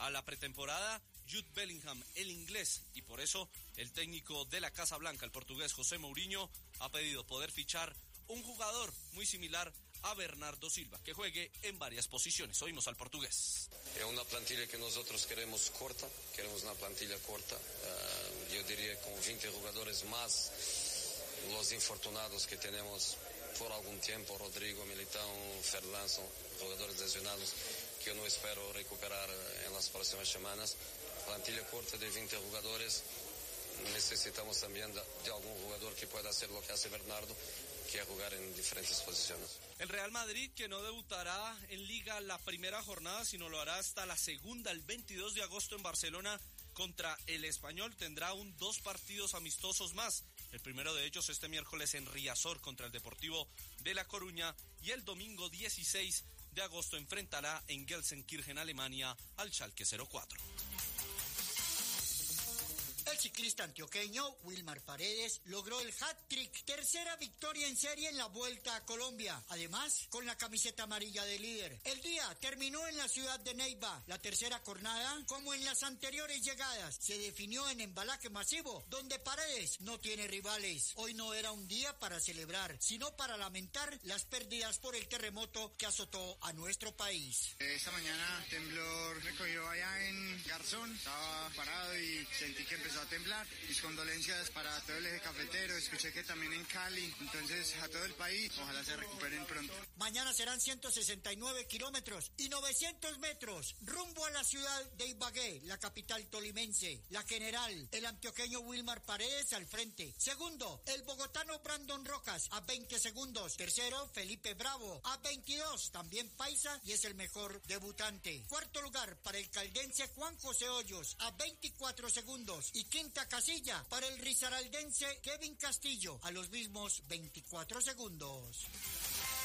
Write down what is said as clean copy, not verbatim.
a la pretemporada Jude Bellingham, el inglés, y por eso el técnico de la Casa Blanca, el portugués José Mourinho, ha pedido poder fichar un jugador muy similar a Bernardo Silva, que juegue en varias posiciones. Oímos al portugués. Es una plantilla que nosotros queremos corta, queremos una plantilla corta, yo diría con 20 jugadores más los infortunados que tenemos por algún tiempo, Rodrigo, Militão, Ferland, son jugadores lesionados que yo no espero recuperar en las próximas semanas. Plantilla corta de 20 jugadores, necesitamos también de algún jugador que pueda hacer lo que hace Bernardo, que es jugar en diferentes posiciones. El Real Madrid, que no debutará en Liga la primera jornada, sino lo hará hasta la segunda, el 22 de agosto en Barcelona contra el Español, tendrá aún 2 partidos amistosos más. El primero de ellos este miércoles en Riazor contra el Deportivo de La Coruña, y el domingo 16 de agosto enfrentará en Gelsenkirchen, Alemania, al Schalke 04. El ciclista antioqueño Wilmar Paredes logró el hat-trick, tercera victoria en serie en la Vuelta a Colombia, además con la camiseta amarilla de líder. El día terminó en la ciudad de Neiva. La tercera jornada, como en las anteriores llegadas, se definió en embalaje masivo, donde Paredes no tiene rivales. Hoy no era un día para celebrar, sino para lamentar las pérdidas por el terremoto que azotó a nuestro país. Esta mañana temblor me cogió allá en Garzón, estaba parado y sentí que empezó a temblar. Mis condolencias para todo el eje cafetero, escuché que también en Cali, entonces a todo el país, ojalá se recuperen pronto. Mañana serán 169 kilómetros y 900 metros rumbo a la ciudad de Ibagué, la capital tolimense. La general, el antioqueño Wilmar Paredes al frente. Segundo, el bogotano Brandon Rocas a 20 segundos. Tercero, Felipe Bravo a 22, también paisa y es el mejor debutante. Cuarto lugar para el caldense Juan José Hoyos a 24 segundos. Y quinta casilla para el risaraldense Kevin Castillo a los mismos 24 segundos.